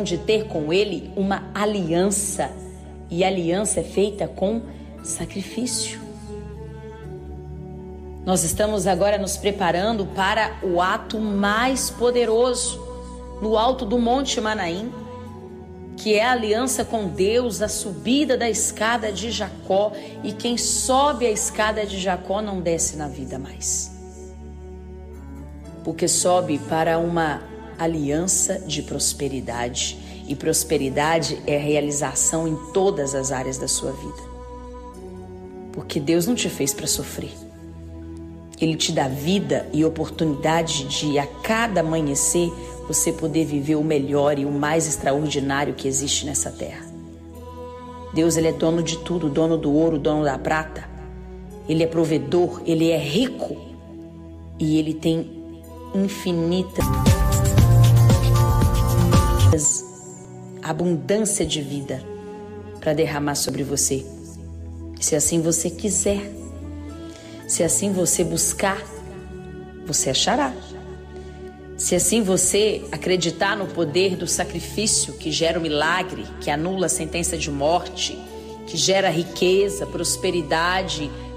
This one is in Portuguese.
decisão de ter com Ele uma aliança. E aliança é feita com sacrifício. Nós estamos agora nos preparando para o ato mais poderoso, no alto do Monte Manaim, que é a aliança com Deus, a subida da escada de Jacó. E quem sobe a escada de Jacó não desce na vida mais, porque sobe para uma aliança de prosperidade. E prosperidade é realização em todas as áreas da sua vida, porque Deus não te fez para sofrer. Ele te dá vida e oportunidade de, a cada amanhecer, você poder viver o melhor e o mais extraordinário que existe nessa terra. Deus, Ele é dono de tudo, dono do ouro, dono da prata. Ele é provedor, Ele é rico e Ele tem infinita abundância de vida para derramar sobre você. Se assim você quiser, se assim você buscar, você achará. Se assim você acreditar no poder do sacrifício que gera o milagre, que anula a sentença de morte, que gera riqueza, prosperidade,